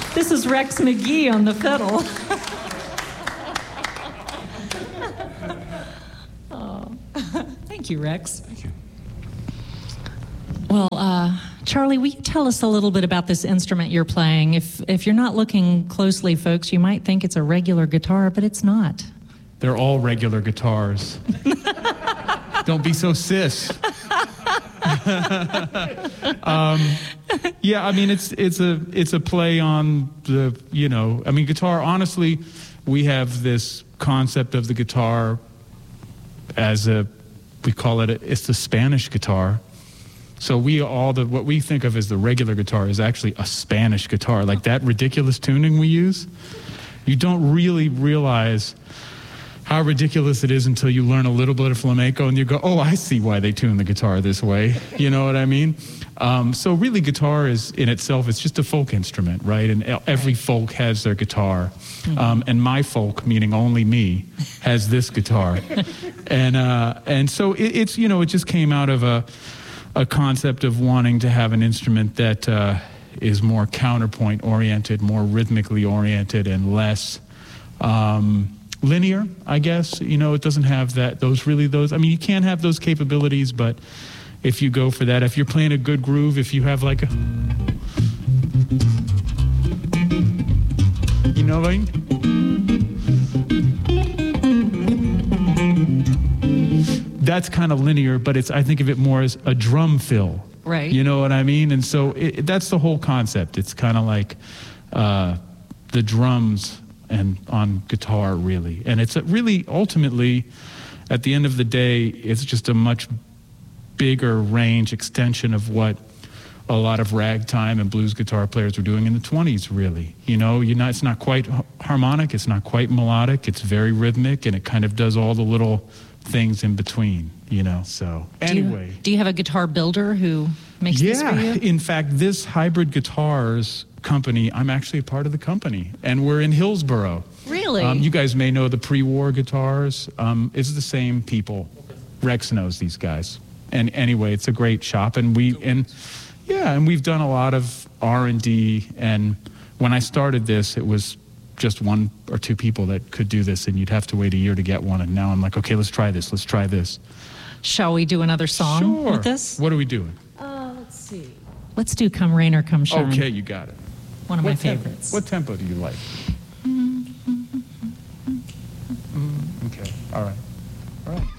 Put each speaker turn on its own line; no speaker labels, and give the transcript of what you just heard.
This is Rex McGee on the fiddle. Oh. Thank you, Rex.
Thank you.
Well, Charlie, will you tell us a little bit about this instrument you're playing? If you're not looking closely, folks, you might think it's a regular guitar, but it's not.
They're all regular guitars. Don't be so cis. Yeah, I mean, it's a play on the, I mean, guitar, honestly, we have this concept of the guitar as we call it's the Spanish guitar. So what we think of as the regular guitar is actually a Spanish guitar. Like that ridiculous tuning we use, you don't really realize how ridiculous it is until you learn a little bit of flamenco and you go, oh, I see why they tune the guitar this way. You know what I mean? So really guitar is in itself, it's just a folk instrument, right? And every folk has their guitar. And my folk, meaning only me, has this guitar. And so it's, it just came out of a concept of wanting to have an instrument that is more counterpoint oriented, more rhythmically oriented, and less linear, I guess. It doesn't have those. I mean, you can have those capabilities, but if you go for that, if you're playing a good groove, if you have like that's kind of linear, but I think of it more as a drum fill.
Right.
You know what I mean? And so that's the whole concept. It's kind of like the drums and on guitar, really. And it's really, ultimately, at the end of the day, it's just a much bigger range extension of what a lot of ragtime and blues guitar players were doing in the 20s, really. It's not quite harmonic, it's not quite melodic, it's very rhythmic, and it kind of does all the little things in between, so anyway.
Do you have a guitar builder who makes this for you?
Yeah, in fact, this Hybrid Guitars company, I'm actually a part of the company, and we're in Hillsboro.
Really?
You guys may know the pre-war guitars. It's the same people. Rex knows these guys. And anyway, it's a great shop, and we've done a lot of R&D, and when I started this, it was just one or two people that could do this, and you'd have to wait a year to get one, and now I'm like, okay, let's try this.
Shall we do another song with this?
What are we doing?
Let's see. Let's do Come Rain or Come Shine.
Okay, you got it.
One of my favorites.
What tempo do you like? Okay, all right.